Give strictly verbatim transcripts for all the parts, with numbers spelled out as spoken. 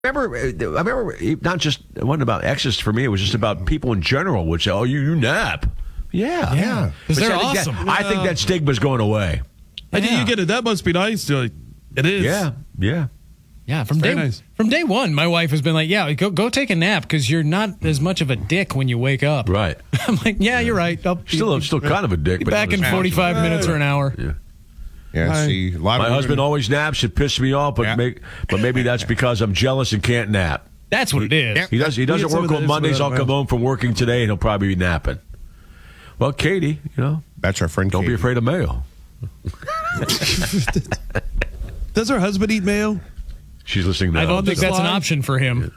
remember, I remember not just, it wasn't about exes for me, it was just about people in general would say, oh, you, you nap. Yeah. Yeah. But Because they're see, I think awesome. That, I think that stigma's going away. I think Yeah. you get it. That must be nice. You're like, it is. Yeah, yeah. Yeah, from Very day nice. from day one, my wife has been like, "Yeah, go go take a nap because you're not as much of a dick when you wake up." Right. I'm like, "Yeah, you're right. I'll Still, be, still kind of a dick. be but back not in as much. forty-five minutes or an hour." Yeah. Yeah, Hi. see, a lot My of husband women, always naps. It pisses me off, but Yeah. make, but maybe that's because I'm jealous and can't nap. That's what it is. He does. He doesn't some work of that on is Mondays. without I'll come a home from working today, and he'll probably be napping. Well, Katie, you know, that's our friend don't be Katie. afraid of mayo. Does her husband eat mayo? She's listening now. I don't think Just that's an lie. option for him.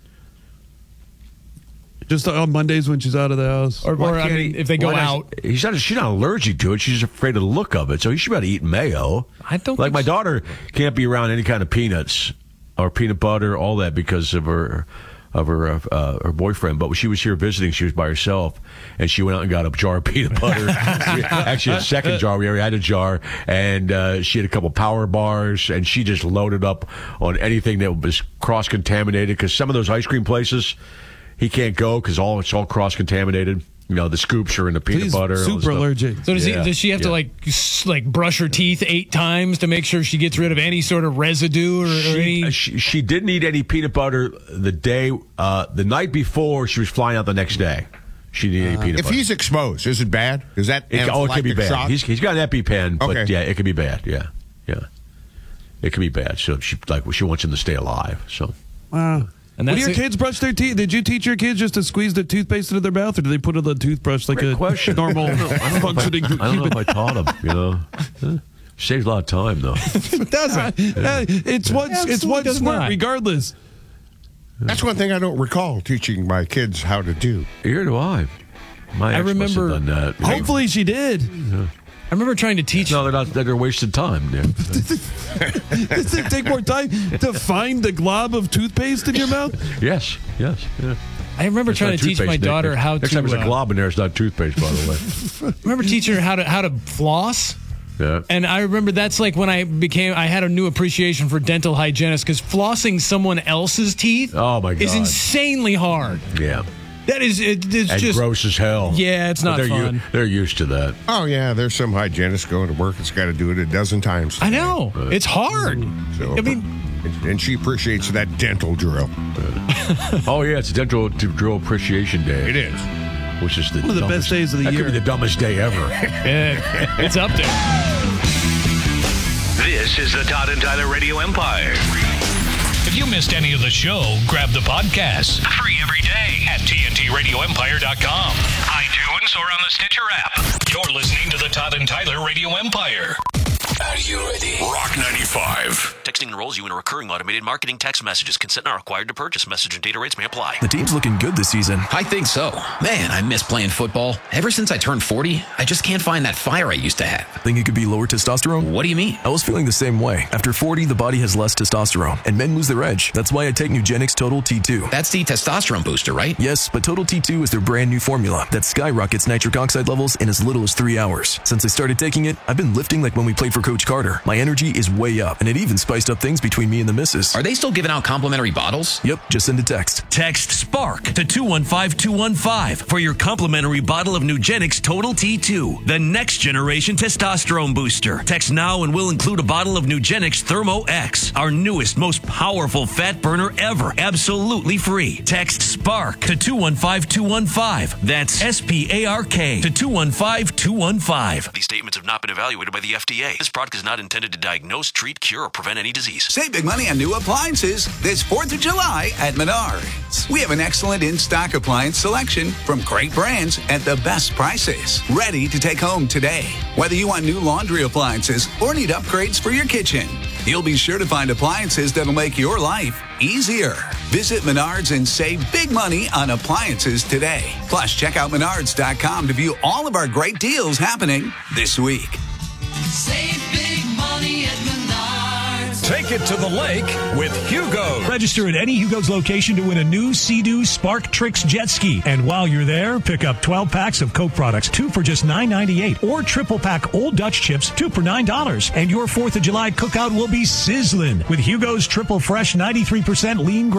Just on Mondays when she's out of the house. Or, Why or I can't mean, he- if they go why does- out, he's not. She's not allergic to it. She's just afraid of the look of it. So he should be able to eat mayo. I don't like think my so. daughter can't be around any kind of peanuts or peanut butter, all that because of her of her uh, her boyfriend. But when she was here visiting, she was by herself, and she went out and got a jar of peanut butter. Actually, a second jar. We already had a jar, and uh, she had a couple power bars, and she just loaded up on anything that was cross contaminated. Because some of those ice cream places, he can't go because all it's all cross contaminated. You know, the scoops are in the peanut He's butter. and all this super stuff. allergic. so does, Yeah, he, does she have to yeah. like s- like brush her teeth eight times to make sure she gets rid of any sort of residue or, or She, any? she she didn't eat any peanut butter the day uh, the night before she was flying out the next day. She didn't eat any peanut If butter. he's exposed, is it bad? Is that It, oh, it could be anaphylactic bad. shock? He's, he's got an EpiPen, but Okay. yeah, it could be bad. Yeah, yeah, it could be bad. So she like she wants him to stay alive. So Wow. And When that's your it. kids brush their teeth, did you teach your kids just to squeeze the toothpaste into their mouth, or do they put it in the toothbrush like Great a question. normal I don't know if I- functioning I don't know human? if I taught him. You know, Eh, saves a lot of time though. It doesn't. Uh, it's one. It's Absolutely one does squirt, not. regardless. That's one thing I don't recall teaching my kids how to do. Here do I. My I ex must have remember- done that. Hopefully, she did. I remember trying to teach. No, they're not. They're wasted time. Yeah. Does it take more time to find the glob of toothpaste in your mouth? Yes, yes. Yeah. I remember It's trying not to teach my toothpaste, Nick. daughter how Next to. time there's a uh, glob in there, it's not toothpaste, by the way. I remember teaching her how to how to floss. Yeah. And I remember that's like when I became, I had a new appreciation for dental hygienists because flossing someone else's teeth Oh, my is God. insanely hard. Yeah. That is, it, it's And just, gross as hell. Yeah, it's But not they're u- fun. they're used to that. Oh, yeah, there's some hygienist going to work that's got to do it a dozen times. I know. It's hard. So, I mean, and, and she appreciates that dental drill. Oh, yeah, it's Dental Drill Appreciation Day. It is. Which is the One of the dumbest- best days of the that year. could be the dumbest day ever. yeah, it's up there. This is the Todd and Tyler Radio Empire. If you missed any of the show, grab the podcast. Free every day. At T N T radio empire dot com. iTunes or on the Stitcher app. You're listening to the Todd and Tyler Radio Empire. Are you ready? Rock ninety-five. Texting enrolls you in a recurring automated marketing text messages. Consent not required to purchase. Message and data rates may apply. The team's looking good this season. I think so. Man, I miss playing football. Ever since I turned forty, I just can't find that fire I used to have. Think it could be lower testosterone? What do you mean? I was feeling the same way. After forty, the body has less testosterone, and men lose their edge. That's why I take Nugenix Total T two. That's the testosterone booster, right? Yes, but Total T two is their brand new formula that skyrockets nitric oxide levels in as little as three hours. Since I started taking it, I've been lifting like when we played for Coach Carter. My energy is way up, and it even spiced up things between me and the missus. Are they still giving out complimentary bottles? Yep, just send a text. Text SPARK to two one five two one five for your complimentary bottle of Nugenix Total T two, the next generation testosterone booster. Text now and we'll include a bottle of Nugenix Thermo X, our newest, most powerful fat burner ever, absolutely free. Text SPARK to two one five two one five. That's S P A R K to two one five two one five. These statements have not been evaluated by the F D A. This product is not intended to diagnose, treat, cure, or prevent any disease. Save big money on new appliances this fourth of July at Menards. We have an excellent in-stock appliance selection from great brands at the best prices. Ready to take home today. Whether you want new laundry appliances or need upgrades for your kitchen, you'll be sure to find appliances that'll make your life easier. Visit Menards and save big money on appliances today. Plus, check out Menards dot com to view all of our great deals happening this week. Save big money at Menards. Take it to the lake with Hugo. Register at any Hugo's location to win a new Sea-Doo Spark Tricks jet ski. And while you're there, pick up twelve packs of Coke products, two for just nine ninety-eight, or triple pack Old Dutch chips, two for nine dollars. And your fourth of July cookout will be sizzling with Hugo's Triple Fresh ninety-three percent lean